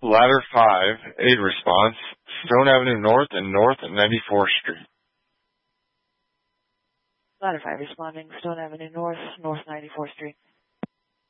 Ladder 5, aid response, Stone Avenue North and North 94th Street. Ladder 5 responding, Stone Avenue North, North 94th Street.